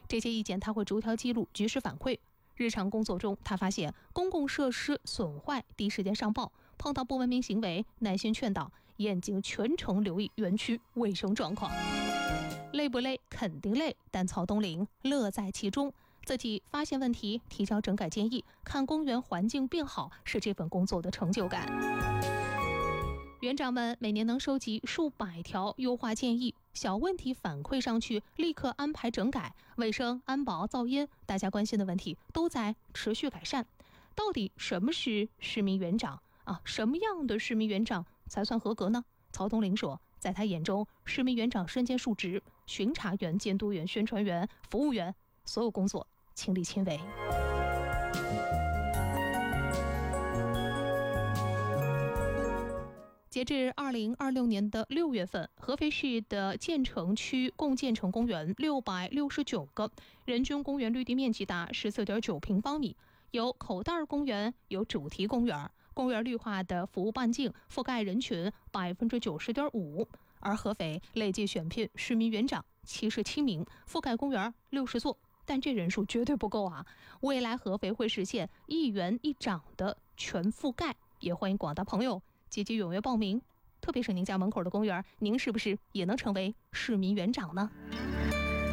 这些意见他会逐条记录，及时反馈。日常工作中，他发现公共设施损坏，第一时间上报；碰到不文明行为，耐心劝导，眼睛全程留意园区卫生状况。累不累？肯定累，但曹东林乐在其中。自己发现问题，提交整改建议，看公园环境变好，是这份工作的成就感。园长们每年能收集数百条优化建议，小问题反馈上去，立刻安排整改。卫生、安保、噪音，大家关心的问题都在持续改善。到底什么是市民园长啊？什么样的市民园长才算合格呢？曹东林说，在他眼中，市民园长身兼数职，巡查员、监督员、宣传员、服务员，所有工作亲力亲为。截至2026年的6月份，合肥市的建成区共建成公园669个，人均公园绿地面积达14.9平方米，有口袋公园，有主题公园，公园绿化的服务半径覆盖人群90.5%，而合肥累计选聘市民园长77名，覆盖公园60座。但这人数绝对不够啊！未来合肥会实现1园1长的全覆盖，也欢迎广大朋友积极踊跃报名。特别是您家门口的公园，您是不是也能成为市民园长呢？